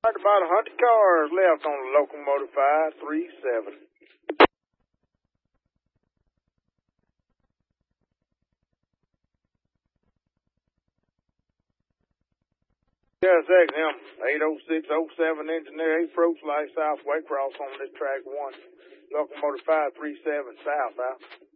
About 100 cars left on the locomotive 537. Yes, XM 80607 engineer approach light south Waycross on this track 1. Locomotive 537 south out.